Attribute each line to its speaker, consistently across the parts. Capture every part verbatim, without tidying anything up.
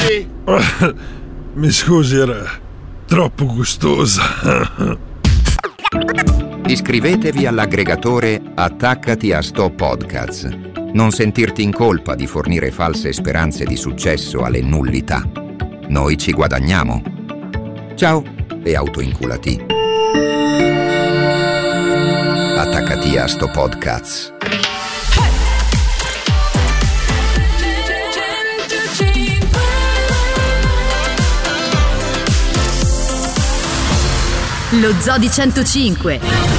Speaker 1: Ulisse!
Speaker 2: Mi scusi, era troppo gustosa.
Speaker 3: Iscrivetevi all'aggregatore Attaccati a Sto Podcasts. Non sentirti in colpa di fornire false speranze di successo alle nullità. Noi ci guadagniamo. Ciao e autoinculati. Attaccati a Sto Podcasts.
Speaker 4: Lo Zoo di centocinque.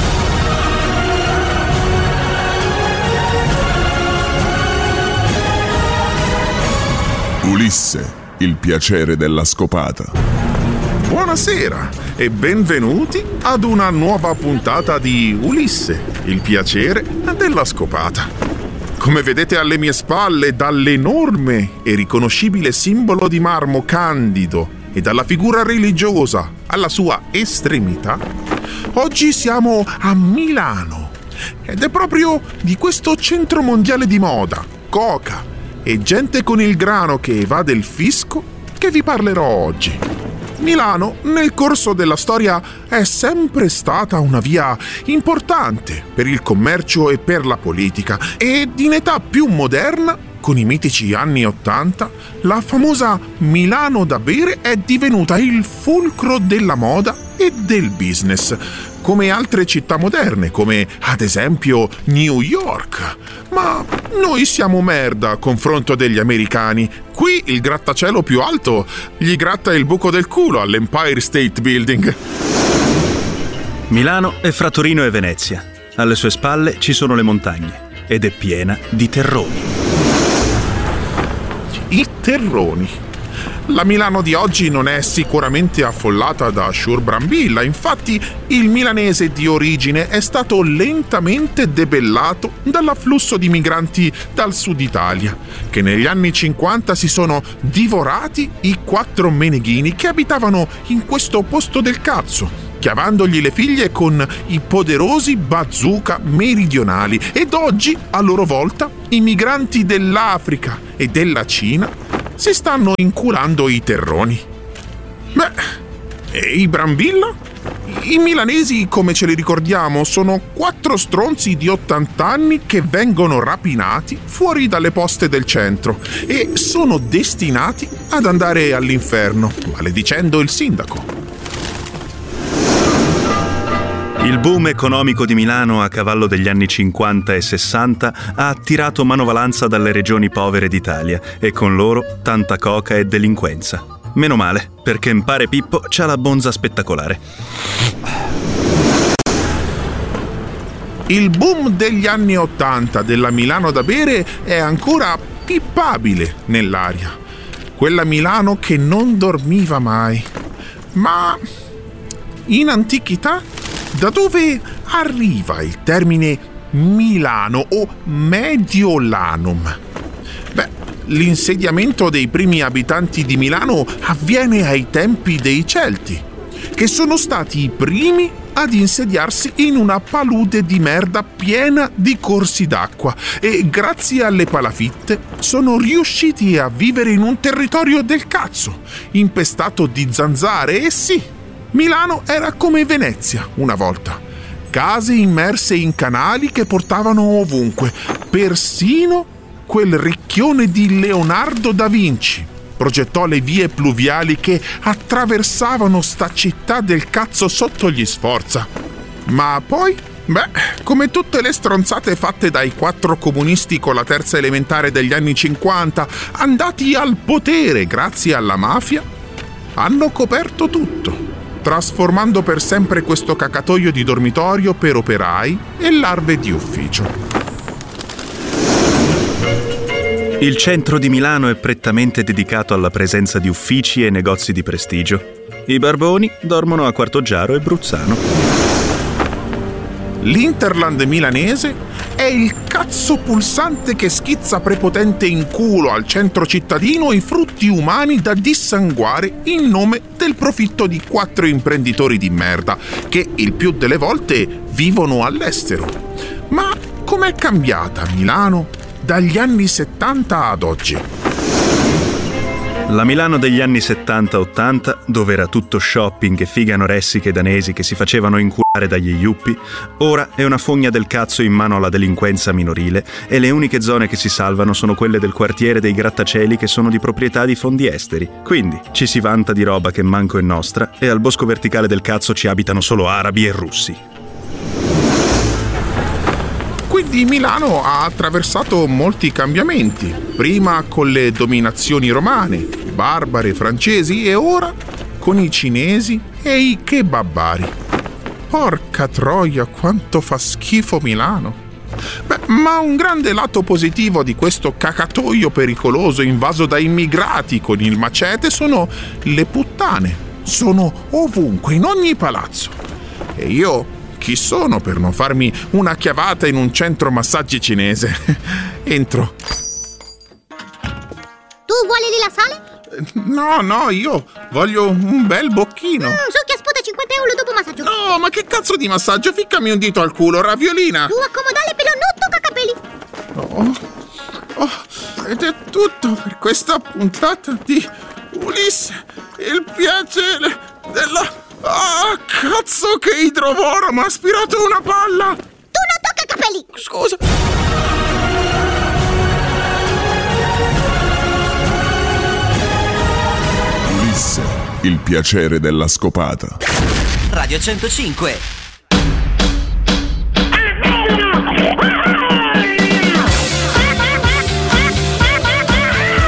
Speaker 5: Ulisse, il piacere della scopata.
Speaker 1: Buonasera e benvenuti ad una nuova puntata di Ulisse, il piacere della scopata. Come vedete alle mie spalle, dall'enorme e riconoscibile simbolo di marmo candido e dalla figura religiosa alla sua estremità, oggi siamo a Milano ed è proprio di questo centro mondiale di moda, coca e gente con il grano che evade il fisco che vi parlerò oggi. Milano, nel corso della storia, è sempre stata una via importante per il commercio e per la politica, ed in età più moderna, con i mitici anni ottanta, la famosa Milano da bere è divenuta il fulcro della moda e del business, come altre città moderne, come ad esempio New York. Ma noi siamo merda a confronto degli americani. Qui il grattacielo più alto gli gratta il buco del culo all'Empire State Building.
Speaker 6: Milano è fra Torino e Venezia. Alle sue spalle ci sono le montagne ed è piena di terroni.
Speaker 1: I terroni. La Milano di oggi non è sicuramente affollata da Shure Brambilla, infatti il milanese di origine è stato lentamente debellato dall'afflusso di migranti dal sud Italia, che negli anni cinquanta si sono divorati i quattro meneghini che abitavano in questo posto del cazzo, chiavandogli le figlie con i poderosi bazooka meridionali, ed oggi, a loro volta, i migranti dell'Africa e della Cina si stanno inculando i terroni. Beh, e i Brambilla? I milanesi, come ce li ricordiamo, sono quattro stronzi di ottanta anni che vengono rapinati fuori dalle poste del centro e sono destinati ad andare all'inferno, maledicendo il sindaco.
Speaker 6: Il boom economico di Milano a cavallo degli anni cinquanta e sessanta ha attirato manovalanza dalle regioni povere d'Italia e con loro tanta coca e delinquenza. Meno male, perché Impare Pippo c'ha la bonza spettacolare.
Speaker 1: Il boom degli anni ottanta della Milano da bere è ancora pippabile nell'aria. Quella Milano che non dormiva mai. Ma in antichità, da dove arriva il termine Milano o Mediolanum? Beh, l'insediamento dei primi abitanti di Milano avviene ai tempi dei Celti, che sono stati i primi ad insediarsi in una palude di merda piena di corsi d'acqua e grazie alle palafitte sono riusciti a vivere in un territorio del cazzo, impestato di zanzare. E sì, Milano era come Venezia una volta. Case immerse in canali che portavano ovunque, persino quel ricchione di Leonardo da Vinci progettò le vie pluviali che attraversavano sta città del cazzo sotto gli Sforza. Ma poi, beh, come tutte le stronzate fatte dai quattro comunisti con la terza elementare degli anni cinquanta, andati al potere grazie alla mafia, hanno coperto tutto, trasformando per sempre questo cacatoio di dormitorio per operai e larve di ufficio.
Speaker 6: Il centro di Milano è prettamente dedicato alla presenza di uffici e negozi di prestigio. I barboni dormono a Quartoggiaro e Bruzzano.
Speaker 1: L'Interland milanese è il cazzo pulsante che schizza prepotente in culo al centro cittadino i frutti umani da dissanguare in nome del profitto di quattro imprenditori di merda che il più delle volte vivono all'estero. Ma com'è cambiata Milano dagli anni settanta ad oggi?
Speaker 6: La Milano degli anni settanta ottanta, dove era tutto shopping e fighe anoressiche danesi che si facevano inculare dagli yuppie, ora è una fogna del cazzo in mano alla delinquenza minorile e le uniche zone che si salvano sono quelle del quartiere dei grattacieli che sono di proprietà di fondi esteri. Quindi ci si vanta di roba che manco è nostra e al bosco verticale del cazzo ci abitano solo arabi e russi.
Speaker 1: Quindi Milano ha attraversato molti cambiamenti, prima con le dominazioni romane, barbare, francesi e ora con i cinesi e i kebabari. Porca troia, quanto fa schifo Milano! Beh, ma un grande lato positivo di questo cacatoio pericoloso invaso da immigrati con il macete sono le puttane. Sono ovunque, in ogni palazzo. E io... chi sono per non farmi una chiavata in un centro massaggi cinese? Entro.
Speaker 7: Tu vuoi lì la sale?
Speaker 1: No, no, io voglio un bel bocchino.
Speaker 7: Mm, succhia sputa cinquanta euro dopo massaggio.
Speaker 1: No, ma che cazzo di massaggio? Ficcami un dito al culo, raviolina.
Speaker 7: Tu accomodale pelo, non tocca capelli.
Speaker 1: Oh, oh, ed è tutto per questa puntata di Ulisse, il piacere della... Ah, cazzo che idrovoro, mi ha aspirato una palla!
Speaker 7: Tu non tocca capelli!
Speaker 1: Scusa.
Speaker 5: Ulisse, il piacere della scopata.
Speaker 8: Radio centocinque.